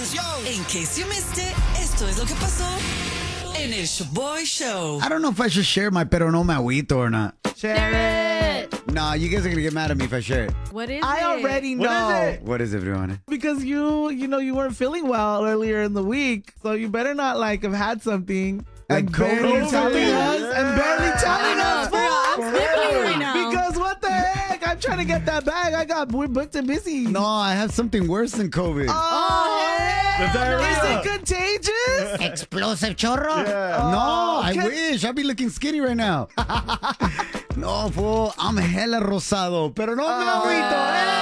In case you missed it, esto es lo que pasó en el Shaboy Show. I don't know if I should share my pero no me agüito or not. Share it. No, you guys are gonna get mad at me if I share it. What is I it? already know. What is it? What is it, everyone? Because you weren't feeling well earlier in the week, so you better not have had something Like and barely COVID? telling us Yeah. and barely telling us. Bro, I'm sniffling right now. Because what the heck? I'm trying to get that bag. We're booked and busy. No, I have something worse than COVID. Oh, heck. The diarrhea. Is it contagious? Explosive chorro? Yeah. No, I can- wish. I'd be looking skinny right now. No, fool. I'm hella rosado. Pero no me agüito, eh.